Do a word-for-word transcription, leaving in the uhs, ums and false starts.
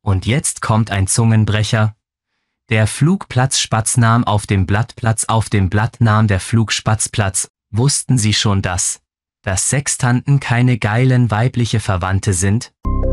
Und jetzt kommt ein Zungenbrecher. Der Flugplatzspatz nahm auf dem Blatt Platz, auf dem Blatt nahm der Flugspatz Platz. Wussten Sie schon das? Dass Sextanten keine geilen weibliche Verwandte sind?